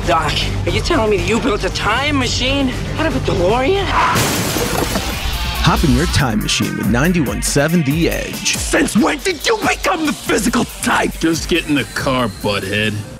Doc, are you telling me that you built a time machine out of a DeLorean? Hop in your time machine with 91.7 The Edge. Since when did you become the physical type? Just get in the car, butthead.